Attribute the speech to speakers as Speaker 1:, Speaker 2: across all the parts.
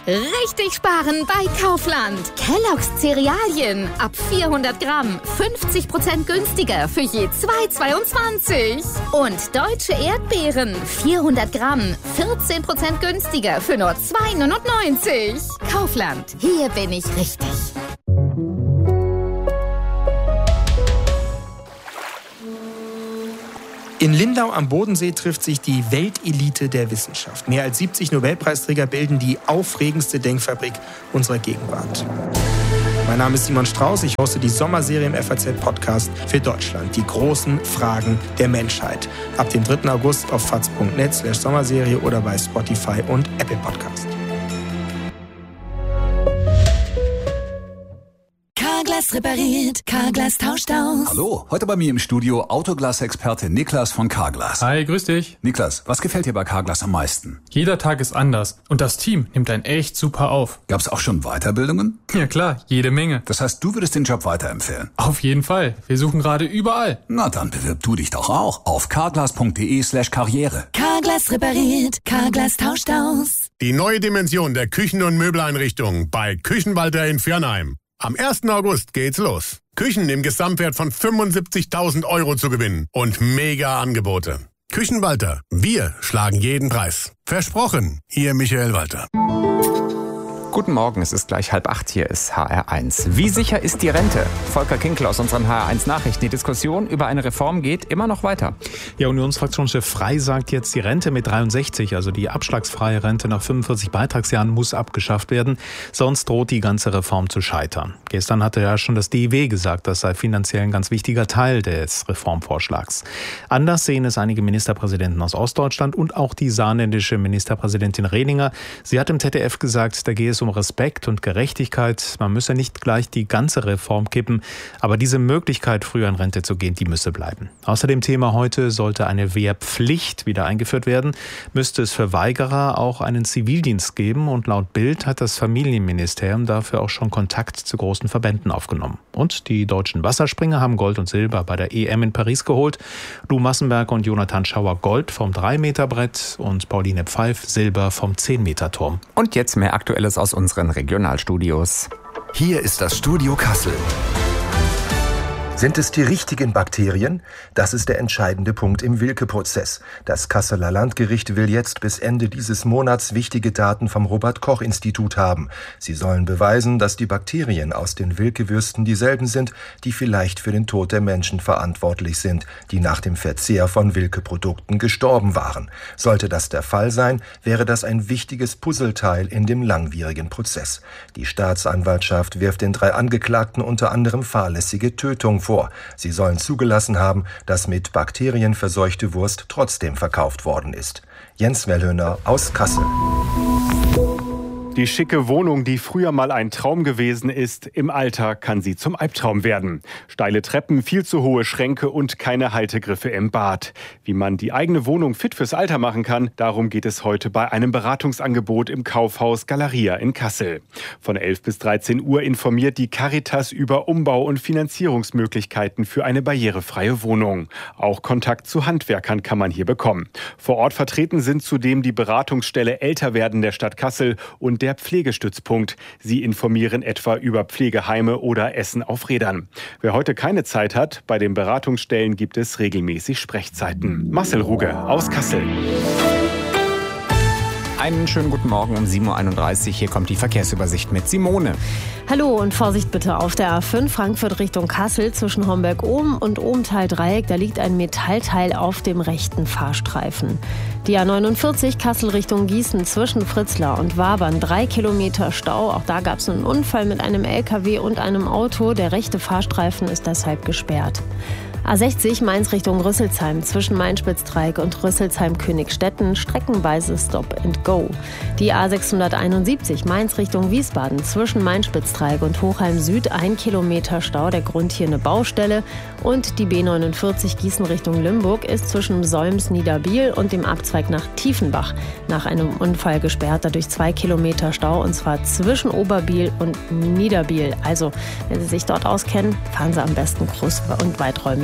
Speaker 1: Richtig sparen bei Kaufland. Kellogg's Cerealien ab 400 Gramm 50% günstiger für je 2,22. Und deutsche Erdbeeren 400 Gramm 14% günstiger für nur 2,99. Kaufland, hier bin ich richtig.
Speaker 2: In Lindau am Bodensee trifft sich die Weltelite der Wissenschaft. Mehr als 70 Nobelpreisträger bilden die aufregendste Denkfabrik unserer Gegenwart. Mein Name ist Simon Strauß, ich hoste die Sommerserie im FAZ-Podcast für Deutschland. Die großen Fragen der Menschheit. Ab dem 3. August auf faz.net/Sommerserie oder bei Spotify und Apple Podcast.
Speaker 3: Carglass repariert, Carglass tauscht aus.
Speaker 4: Hallo, heute bei mir im Studio Autoglas-Experte Niklas von Carglass.
Speaker 5: Hi, grüß dich.
Speaker 4: Niklas, was gefällt dir bei Carglass am meisten?
Speaker 5: Jeder Tag ist anders und das Team nimmt einen echt super auf.
Speaker 4: Gab's auch schon Weiterbildungen?
Speaker 5: Ja klar, jede Menge.
Speaker 4: Das heißt, du würdest den Job weiterempfehlen?
Speaker 5: Auf jeden Fall. Wir suchen gerade überall.
Speaker 4: Na, dann bewirb du dich doch auch auf carglass.de/Karriere.
Speaker 3: Carglass repariert, Carglass tauscht aus.
Speaker 6: Die neue Dimension der Küchen- und Möbeleinrichtungen bei Küchenwalter in Viernheim. Am 1. August geht's los. Küchen im Gesamtwert von 75.000 € zu gewinnen und mega Angebote. Küchenwalter, wir schlagen jeden Preis. Versprochen, Ihr Michael Walter.
Speaker 7: Guten Morgen, es ist gleich 7:30, hier ist HR1. Wie sicher ist die Rente? Volker Kinkel aus unseren HR1 Nachrichten. Die Diskussion über eine Reform geht immer noch weiter.
Speaker 8: Ja, Unionsfraktionschef Frey sagt jetzt, die Rente mit 63, also die abschlagsfreie Rente nach 45 Beitragsjahren, muss abgeschafft werden. Sonst droht die ganze Reform zu scheitern. Gestern hatte ja schon das DIW gesagt, das sei finanziell ein ganz wichtiger Teil des Reformvorschlags. Anders sehen es einige Ministerpräsidenten aus Ostdeutschland und auch die saarländische Ministerpräsidentin Rehlinger. Sie hat im ZDF gesagt, da gehe es um Respekt und Gerechtigkeit. Man müsse nicht gleich die ganze Reform kippen, aber diese Möglichkeit, früher in Rente zu gehen, die müsse bleiben. Außerdem Thema heute: sollte eine Wehrpflicht wieder eingeführt werden, müsste es für Weigerer auch einen Zivildienst geben und laut Bild hat das Familienministerium dafür auch schon Kontakt zu großen Verbänden aufgenommen. Und die deutschen Wasserspringer haben Gold und Silber bei der EM in Paris geholt. Lou Massenberg und Jonathan Schauer Gold vom 3-Meter-Brett und Pauline Pfeif Silber vom 10-Meter-Turm.
Speaker 7: Und jetzt mehr Aktuelles aus unseren Regionalstudios.
Speaker 9: Hier ist das Studio Kassel. Sind es die richtigen Bakterien? Das ist der entscheidende Punkt im Wilke-Prozess. Das Kasseler Landgericht will jetzt bis Ende dieses Monats wichtige Daten vom Robert-Koch-Institut haben. Sie sollen beweisen, dass die Bakterien aus den Wilke-Würsten dieselben sind, die vielleicht für den Tod der Menschen verantwortlich sind, die nach dem Verzehr von Wilke-Produkten gestorben waren. Sollte das der Fall sein, wäre das ein wichtiges Puzzleteil in dem langwierigen Prozess. Die Staatsanwaltschaft wirft den 3 Angeklagten unter anderem fahrlässige Tötung vor. Sie sollen zugelassen haben, dass mit Bakterien verseuchte Wurst trotzdem verkauft worden ist. Jens Wellhöhner aus Kassel.
Speaker 10: Die schicke Wohnung, die früher mal ein Traum gewesen ist, im Alter kann sie zum Albtraum werden. Steile Treppen, viel zu hohe Schränke und keine Haltegriffe im Bad. Wie man die eigene Wohnung fit fürs Alter machen kann, darum geht es heute bei einem Beratungsangebot im Kaufhaus Galeria in Kassel. Von 11 bis 13 Uhr informiert die Caritas über Umbau- und Finanzierungsmöglichkeiten für eine barrierefreie Wohnung. Auch Kontakt zu Handwerkern kann man hier bekommen. Vor Ort vertreten sind zudem die Beratungsstelle Älterwerden der Stadt Kassel und der Pflegestützpunkt. Sie informieren etwa über Pflegeheime oder Essen auf Rädern. Wer heute keine Zeit hat, bei den Beratungsstellen gibt es regelmäßig Sprechzeiten. Marcel Ruge aus Kassel.
Speaker 7: Einen schönen guten Morgen um 7:31 Uhr. Hier kommt die Verkehrsübersicht mit Simone.
Speaker 11: Hallo und Vorsicht bitte auf der A5 Frankfurt Richtung Kassel zwischen Homberg-Ohm und Ohmtal-Dreieck. Da liegt ein Metallteil auf dem rechten Fahrstreifen. Die A49 Kassel Richtung Gießen zwischen Fritzlar und Wabern 3 Kilometer Stau. Auch da gab es einen Unfall mit einem LKW und einem Auto. Der rechte Fahrstreifen ist deshalb gesperrt. A60 Mainz Richtung Rüsselsheim zwischen Main-Spitz-Dreieck und Rüsselsheim-Königstetten streckenweise Stop and Go. Die A671 Mainz Richtung Wiesbaden zwischen Main-Spitz-Dreieck und Hochheim Süd 1 Kilometer Stau. Der Grund hier eine Baustelle. Und die B49 Gießen Richtung Limburg ist zwischen Solms-Niederbiel und dem Abzweig nach Tiefenbach nach einem Unfall gesperrt. Dadurch 2 Kilometer Stau und zwar zwischen Oberbiel und Niederbiel. Also, wenn Sie sich dort auskennen, fahren Sie am besten groß und weiträumig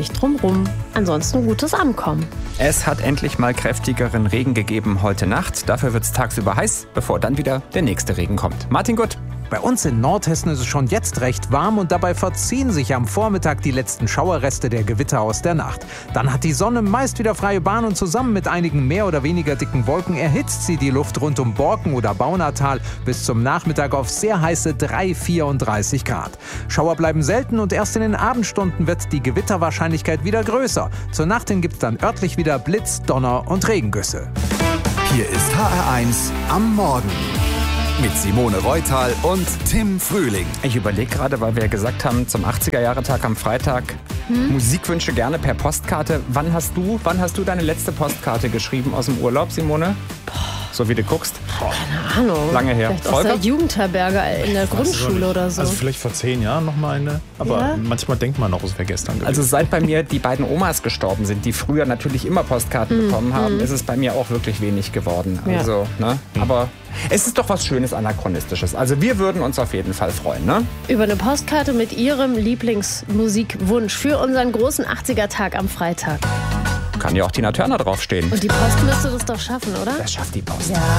Speaker 11: Vorsicht drumrum. Ansonsten gutes Ankommen.
Speaker 7: Es hat endlich mal kräftigeren Regen gegeben heute Nacht. Dafür wird es tagsüber heiß, bevor dann wieder der nächste Regen kommt. Martin Gutt.
Speaker 12: Bei uns in Nordhessen ist es schon jetzt recht warm und dabei verziehen sich am Vormittag die letzten Schauerreste der Gewitter aus der Nacht. Dann hat die Sonne meist wieder freie Bahn und zusammen mit einigen mehr oder weniger dicken Wolken erhitzt sie die Luft rund um Borken oder Baunatal bis zum Nachmittag auf sehr heiße 34 Grad. Schauer bleiben selten und erst in den Abendstunden wird die Gewitterwahrscheinlichkeit wieder größer. Zur Nacht hin gibt es dann örtlich wieder Blitz, Donner und Regengüsse.
Speaker 4: Hier ist HR1 am Morgen. Mit Simone Reutal und Tim Frühling.
Speaker 7: Ich überlege gerade, weil wir ja gesagt haben, zum 80er-Jahre-Tag am Freitag Musikwünsche gerne per Postkarte. Wann hast du deine letzte Postkarte geschrieben aus dem Urlaub, Simone? So wie du guckst.
Speaker 11: Keine Ahnung.
Speaker 7: Lange her.
Speaker 11: Vielleicht aus der Jugendherberge in der Grundschule oder so.
Speaker 8: Also vielleicht vor 10 Jahren noch mal eine. Aber manchmal denkt man noch, es wäre gestern gewesen.
Speaker 7: Also seit bei mir die beiden Omas gestorben sind, die früher natürlich immer Postkarten bekommen haben, ist es bei mir auch wirklich wenig geworden. Also, ne? Aber es ist doch was Schönes, Anachronistisches. Also wir würden uns auf jeden Fall freuen, ne?
Speaker 11: Über eine Postkarte mit Ihrem Lieblingsmusikwunsch für unseren großen 80er-Tag am Freitag.
Speaker 7: Kann ja auch Tina Turner draufstehen.
Speaker 11: Und die Post müsste das doch schaffen, oder?
Speaker 7: Das schafft die Post.
Speaker 11: Ja.